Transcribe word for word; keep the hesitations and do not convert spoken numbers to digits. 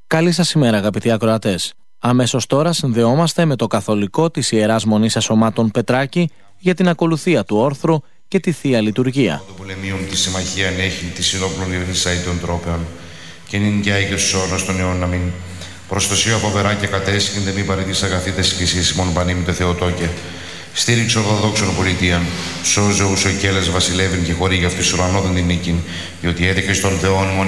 Καλή σας ημέρα, αγαπητοί ακροατές. Αμέσως τώρα συνδεόμαστε με το καθολικό της Ιεράς Μονής Ασωμάτων Πετράκη για την ακολουθία του όρθρου και τη Θεία Λειτουργία. Το πολεμίον τη συμμαχία έχει τη συνόπλων ειρήνης των τρόπεων και νυν και άγιος όρος των αιών να μην. Προς το σιώ φοβερά και κατέσχυνται μη παρετής αγαθήτες και εσείς μόνο πανήμητε Θεοτόκε. Στήριξε ορθοδόξων πολιτείαν, σώζε ουσοκέλες βασιλεύειν και χωρί για αυτούς ουρανόδον την νίκην, διότι έδειχε στον Θεόν